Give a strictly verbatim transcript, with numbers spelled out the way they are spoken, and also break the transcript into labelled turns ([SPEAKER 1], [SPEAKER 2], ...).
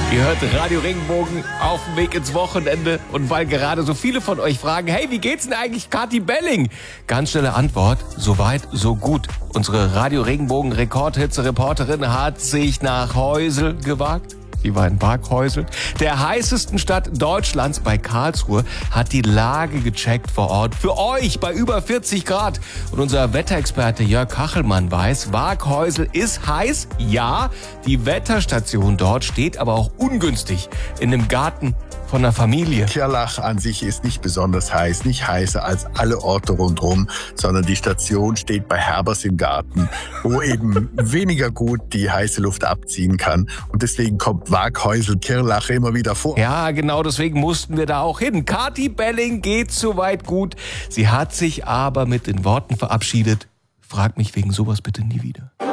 [SPEAKER 1] Ihr hört Radio Regenbogen auf dem Weg ins Wochenende. Und weil gerade so viele von euch fragen, hey, wie geht's denn eigentlich Kathi Belling? Ganz schnelle Antwort, so weit, so gut. Unsere Radio Regenbogen Rekordhitze-Reporterin hat sich nach Heusel gewagt. Sie war in Parkhäusel, der heißesten Stadt Deutschlands bei Karlsruhe, hat die Lage gecheckt vor Ort. Für euch bei über vierzig Grad. Und unser Wetterexperte Jörg Kachelmann weiß, Parkhäusel ist heiß. Ja, die Wetterstation dort steht aber auch ungünstig in dem Garten von der Familie.
[SPEAKER 2] Kirlach an sich ist nicht besonders heiß, nicht heißer als alle Orte rundherum, sondern die Station steht bei Herbers im Garten, wo eben weniger gut die heiße Luft abziehen kann. Und deswegen kommt Parkhäusel Kirlach immer wieder vor.
[SPEAKER 1] Ja, genau deswegen mussten wir da auch hin. Kathi Belling geht soweit gut. Sie hat sich aber mit den Worten verabschiedet: Frag mich wegen sowas bitte nie wieder.